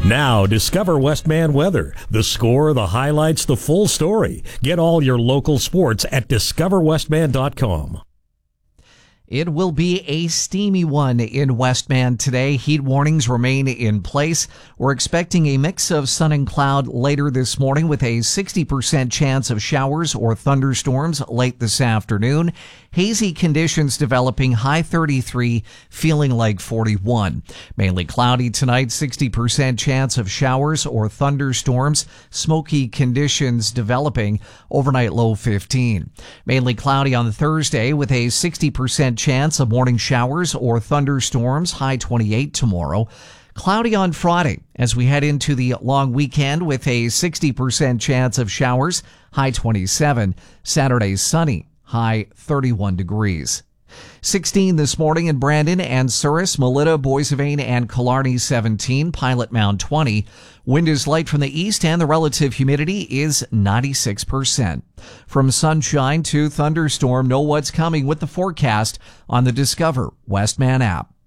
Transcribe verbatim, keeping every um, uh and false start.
Now, discover Westman weather. The score, the highlights, the full story. Get all your local sports at discover westman dot com. It will be a steamy one in Westman today. Heat warnings remain in place. We're expecting a mix of sun and cloud later this morning with a sixty percent chance of showers or thunderstorms late this afternoon. Hazy conditions developing, high thirty-three, feeling like forty-one. Mainly cloudy tonight, sixty percent chance of showers or thunderstorms. Smoky conditions developing, overnight low fifteen. Mainly cloudy on Thursday with a sixty percent chance of morning showers or thunderstorms, high twenty-eight tomorrow. Cloudy on Friday as we head into the long weekend with a sixty percent chance of showers, high twenty-seven. Saturday sunny, high thirty-one degrees. sixteen this morning in Brandon and Souris, Melita, Boissevain, and Killarney seventeen, Pilot Mound twenty. Wind is light from the east and the relative humidity is ninety-six percent. From sunshine to thunderstorm, know what's coming with the forecast on the Discover Westman app.